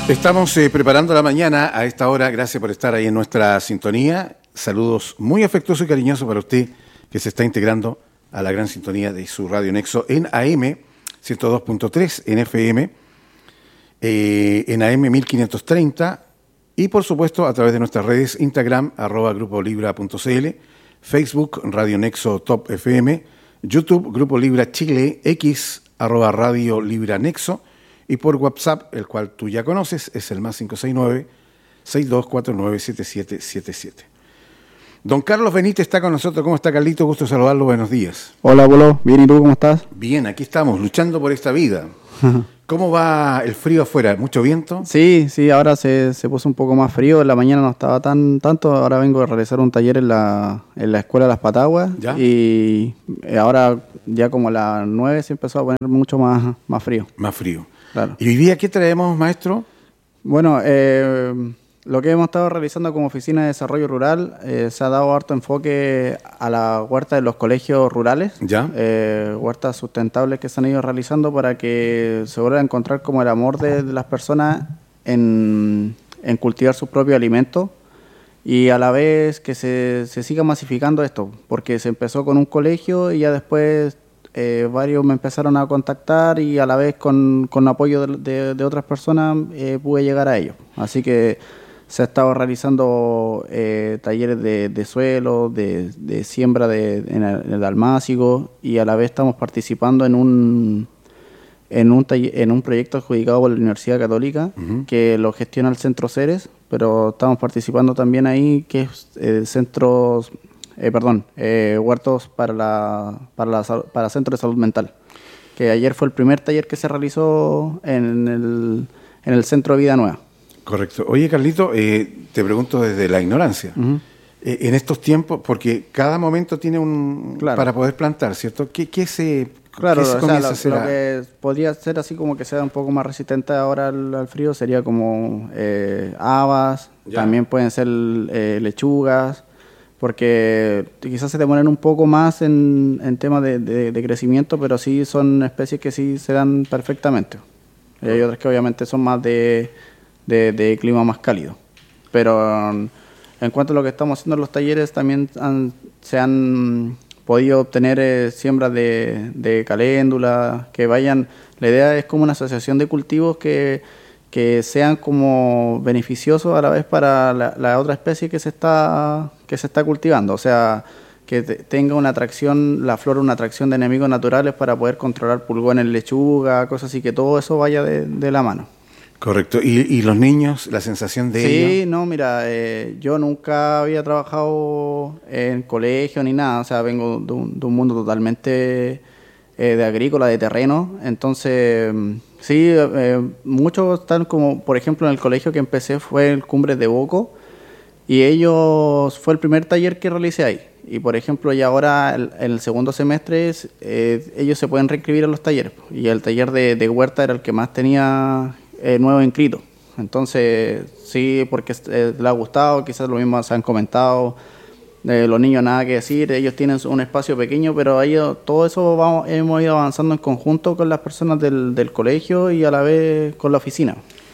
Estamos preparando la mañana a esta hora. Gracias por estar ahí en nuestra sintonía. Saludos muy afectuosos y cariñosos para usted que se está integrando a la gran sintonía de su Radio Nexo en AM 102.3, en FM, en AM 1530 y por supuesto a través de nuestras redes Instagram, @grupolibra.cl, Facebook, Radio Nexo Top FM, YouTube, Grupo Libra Chile, X, @Radio Libra Nexo, y por WhatsApp, el cual tú ya conoces, es el más 569-6249-7777. Don Carlos Benítez está con nosotros. ¿Cómo está, Carlito? Gusto saludarlo. Buenos días. Hola, Polo. Bien, ¿y tú cómo estás? Bien, aquí estamos, luchando por esta vida. ¿Cómo va el frío afuera? ¿Mucho viento? Sí, ahora se puso un poco más frío. En la mañana no estaba tanto. Ahora vengo a realizar un taller en la Escuela Las Pataguas. ¿Ya? Y ahora ya como a las 9 se empezó a poner mucho más frío. Más frío. Claro. ¿Y hoy día qué traemos, maestro? Bueno, lo que hemos estado realizando como Oficina de Desarrollo Rural, se ha dado harto enfoque a la huerta de los colegios rurales. ¿Ya? Huertas sustentables que se han ido realizando para que se vuelva a encontrar como el amor de las personas en cultivar sus propios alimentos y a la vez que se siga masificando esto, porque se empezó con un colegio y ya después varios me empezaron a contactar y a la vez con apoyo de otras personas pude llegar a ellos. Así que se ha estado realizando talleres de suelo, de siembra en el almácigo, y a la vez estamos participando en un proyecto adjudicado por la Universidad Católica, que lo gestiona el Centro Ceres, pero estamos participando también ahí, que es huertos para centros de salud mental, que ayer fue el primer taller que se realizó en el Centro de Vida Nueva. Correcto. Oye, Carlito, te pregunto desde la ignorancia. En estos tiempos, porque cada momento tiene para poder plantar, ¿cierto? ¿Qué se comienza a hacer? Lo que podría ser así como que sea un poco más resistente ahora al frío sería como habas, también pueden ser lechugas, porque quizás se demoran un poco más en temas de crecimiento, pero sí son especies que sí se dan perfectamente. Hay otras que obviamente son más de clima más cálido. Pero en cuanto a lo que estamos haciendo en los talleres, también se han podido obtener siembras de caléndula, que vayan. La idea es como una asociación de cultivos que sean como beneficiosos a la vez para la otra especie que se está cultivando. O sea, que tenga una atracción, la flora, una atracción de enemigos naturales para poder controlar pulgones, lechuga, cosas así, que todo eso vaya de la mano. Correcto. ¿Y los niños, la sensación de ellos? Sí, no, mira, yo nunca había trabajado en colegio ni nada, o sea, vengo de un mundo totalmente de agrícola, de terreno, entonces sí, muchos están como, por ejemplo, en el colegio que empecé fue el Cumbres de Boco, y fue el primer taller que realicé ahí, y por ejemplo, y ahora en el segundo semestre ellos se pueden reinscribir a los talleres, y el taller de huerta era el que más tenía nuevo inscrito. Entonces sí, porque le ha gustado, quizás lo mismo se han comentado, los niños nada que decir, ellos tienen un espacio pequeño, pero todo eso hemos ido avanzando en conjunto con las personas del colegio y a la vez con la oficina.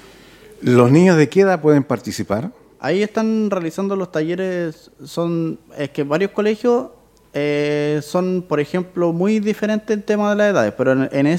¿Los niños de qué edad pueden participar? Ahí están realizando los talleres, es que varios colegios son, por ejemplo, muy diferentes en tema de las edades, pero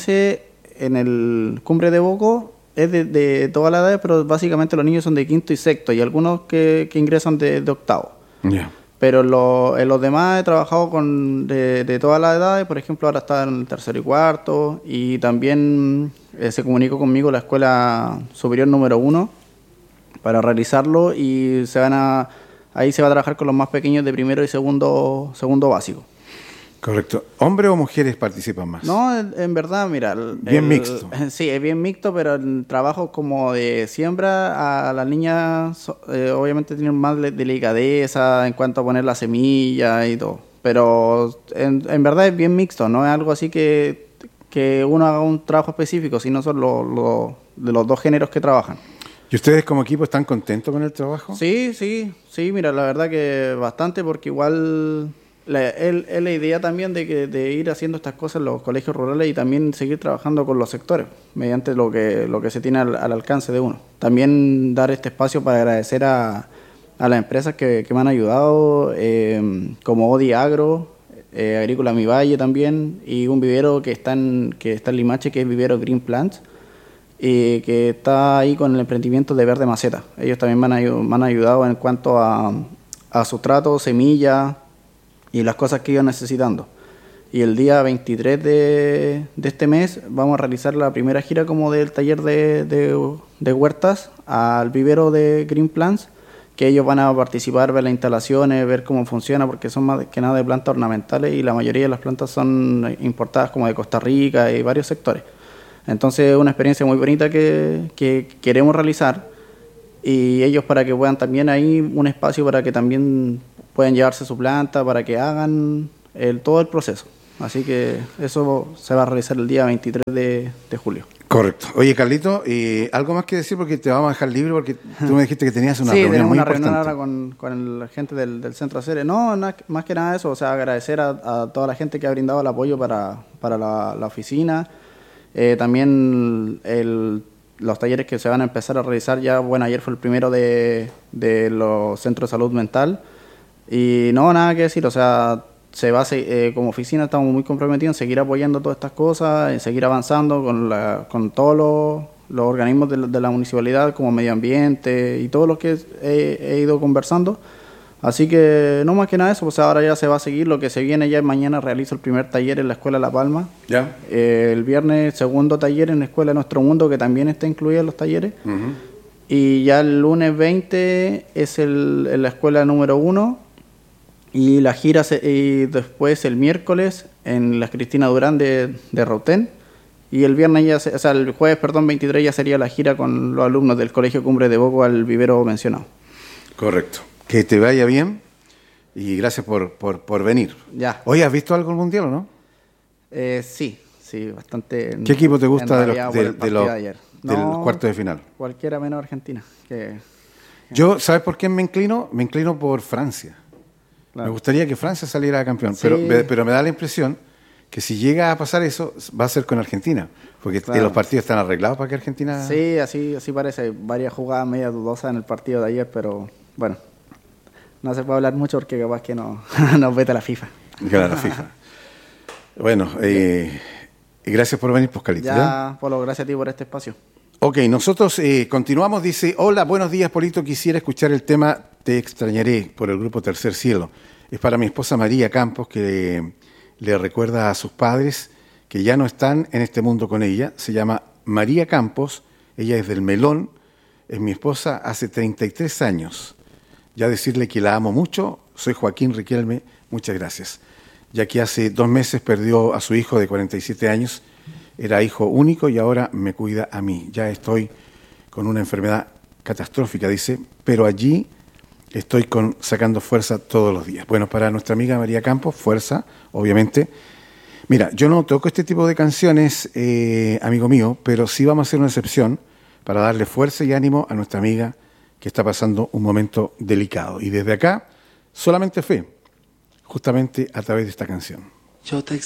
en el Cumbre de Boco es de todas las edades, pero básicamente los niños son de quinto y sexto, y algunos que ingresan de octavo. Yeah. Pero en los demás he trabajado de todas las edades. Por ejemplo, ahora está en el tercero y cuarto, y también se comunicó conmigo la Escuela Superior número 1 para realizarlo, y ahí se va a trabajar con los más pequeños de primero y segundo básico. Correcto. ¿Hombres o mujeres participan más? No, en verdad, mira... Bien mixto. Sí, es bien mixto, pero el trabajo como de siembra, a las niñas obviamente tienen más delicadeza en cuanto a poner la semilla y todo. Pero en verdad es bien mixto, no es algo así que uno haga un trabajo específico, sino son de los dos géneros que trabajan. ¿Y ustedes como equipo están contentos con el trabajo? Sí, mira, la verdad que bastante, porque igual... Es la idea también de ir haciendo estas cosas en los colegios rurales y también seguir trabajando con los sectores, mediante lo que se tiene al alcance de uno. También dar este espacio para agradecer a las empresas que me han ayudado, como Odi Agro, Agrícola Mi Valle también, y un vivero que está en Limache, que es Vivero Green Plants, que está ahí con el emprendimiento de Verde Maceta. Ellos también me han ayudado en cuanto a sustrato, semillas y las cosas que iban necesitando. Y el día 23 de este mes vamos a realizar la primera gira como del taller de huertas al vivero de Green Plants, que ellos van a participar, ver las instalaciones, ver cómo funciona, porque son más que nada de plantas ornamentales y la mayoría de las plantas son importadas como de Costa Rica y varios sectores. Entonces es una experiencia muy bonita que queremos realizar, y ellos para que puedan también ahí un espacio para que también puedan llevarse su planta, para que hagan todo el proceso. Así que eso se va a realizar el día 23 de julio. Correcto. Oye, Carlito, ¿algo más que decir? Porque te vamos a dejar libre, porque tú me dijiste que tenías una reunión muy importante. Sí, tenemos una reunión ahora con la gente del Centro ACERE. No, más que nada eso, o sea, agradecer a toda la gente que ha brindado el apoyo para la oficina. También los talleres que se van a empezar a realizar ya, bueno, ayer fue el primero de los centros de salud mental. Y no, nada que decir, o sea, como oficina estamos muy comprometidos en seguir apoyando todas estas cosas, en seguir avanzando con todos los organismos de la municipalidad, como medio ambiente y todo lo que he ido conversando. Así que no más que nada eso, pues ahora ya se va a seguir lo que se viene. Ya mañana realizo el primer taller en la Escuela La Palma. ¿Ya? El viernes segundo taller en la Escuela Nuestro Mundo, que también está incluida en los talleres. Uh-huh. Y ya el lunes 20 es en la Escuela número 1. Y la gira, y después el miércoles en la Cristina Durán de Rautén. Y el viernes el jueves, 23, ya sería la gira con los alumnos del Colegio Cumbre de Boco al vivero mencionado. Correcto. Que te vaya bien y gracias por venir. Ya. Oye, ¿has visto algo del Mundial o no? Sí, bastante. ¿Qué equipo te gusta del No, cuarto de final? Cualquiera menos Argentina. Yo, ¿sabes por quién me inclino? Me inclino por Francia. Claro. Me gustaría que Francia saliera campeón, sí. pero me da la impresión que si llega a pasar eso, va a ser con Argentina, porque claro, los partidos están arreglados para que Argentina... Sí, así parece. Varias jugadas media dudosas en el partido de ayer, pero bueno, no se puede hablar mucho porque capaz que nos vete la FIFA. Claro, la FIFA. Bueno, gracias por venir, Pascalito. Ya, Polo, gracias a ti por este espacio. Ok, nosotros continuamos. Dice, hola, buenos días, Polito. Quisiera escuchar el tema Te extrañaré por el grupo Tercer Cielo. Es para mi esposa María Campos, que le recuerda a sus padres que ya no están en este mundo con ella. Se llama María Campos, ella es del Melón, es mi esposa hace 33 años. Ya decirle que la amo mucho, soy Joaquín Riquelme, muchas gracias. Ya que hace 2 meses perdió a su hijo de 47 años, era hijo único y ahora me cuida a mí. Ya estoy con una enfermedad catastrófica, dice, pero allí estoy sacando fuerza todos los días. Bueno, para nuestra amiga María Campos, fuerza, obviamente. Mira, yo no toco este tipo de canciones, amigo mío, pero sí vamos a hacer una excepción para darle fuerza y ánimo a nuestra amiga que está pasando un momento delicado. Y desde acá, solamente fe, justamente a través de esta canción. Yo te